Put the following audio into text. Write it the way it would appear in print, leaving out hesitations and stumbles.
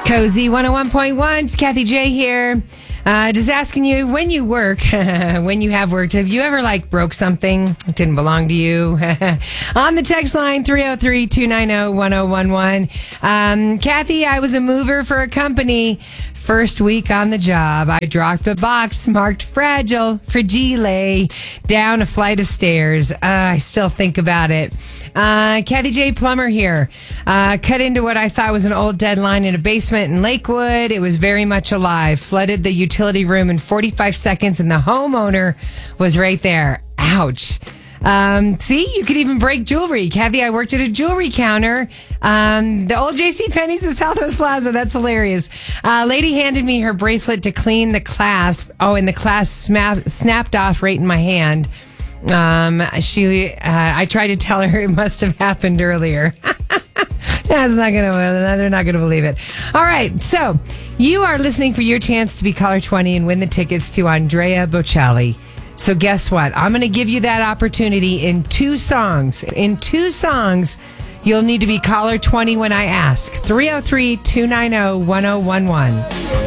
Cozy 101.1, it's Kathy J here. Just asking you, when you work, when you have worked, have you ever broke something that didn't belong to you? On the text line 303-290-1011. Kathy, I was a mover for a company. First week on the job, I dropped a box marked fragile, down a flight of stairs. I still think about it. Kathy J. Plumber here. Cut into what I thought was an old dead line in a basement in Lakewood. It was very much alive. Flooded the utility room in 45 seconds, and the homeowner was right there. Ouch. See, you could even break jewelry. Kathy, I worked at a jewelry counter. The old J.C. Penney's at Southwest Plaza. That's hilarious. Lady handed me her bracelet to clean the clasp. Oh, and the clasp snapped off right in my hand. I tried to tell her it must have happened earlier. They're not gonna believe it. All right, so you are listening for your chance to be caller 20 and win the tickets to Andrea Bocelli. So guess what? I'm gonna give you that opportunity in 2 songs. In 2 songs, you'll need to be caller 20 when I ask. 303-290-1011.